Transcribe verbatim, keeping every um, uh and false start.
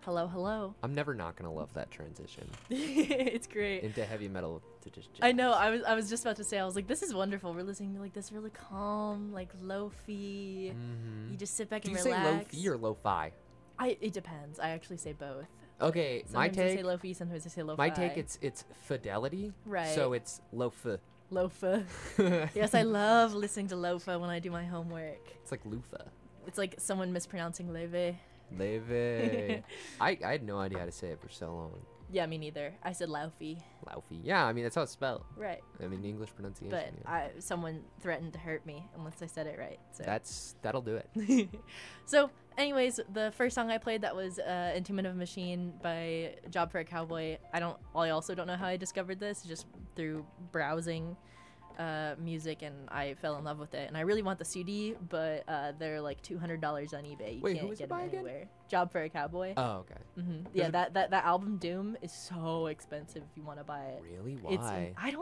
Hello, hello. I'm never not gonna love that transition It's great. into heavy metal to just jazz. I know. I was I was just about to say. I was like, this is wonderful. We're listening to like this really calm, like lo-fi. Mm-hmm. You just sit back Do and you relax. say lo-fi or lo-fi? I it depends. I actually say both. Okay, my Sometimes I take. say lo-fi. Sometimes I say lo-fi. My take. It's it's fidelity. Right. So it's lo-fi. Lofa. Yes, I love listening to Lofa when I do my homework. It's like loofah. It's like someone mispronouncing leve. Leve. I I had no idea how to say it for so long. Yeah, me neither. I said Laufey. Laufey. Yeah, I mean that's how it's spelled. Right. I mean English pronunciation. But yeah. I, someone threatened to hurt me unless I said it right. So. That's that'll do it. So, anyways, the first song I played that was uh, "Entombment of a Machine" by Job for a Cowboy. I don't. I also don't know how I discovered this. Just through browsing uh, music, and I fell in love with it. And I really want the C D, but uh, they're like two hundred dollars on eBay. You Wait, can't who was it get by them again? anywhere. Job for a Cowboy. Oh, okay. hmm Yeah, it- that, that that album Doom is so expensive if you want to buy it. Really? It's Why? I don't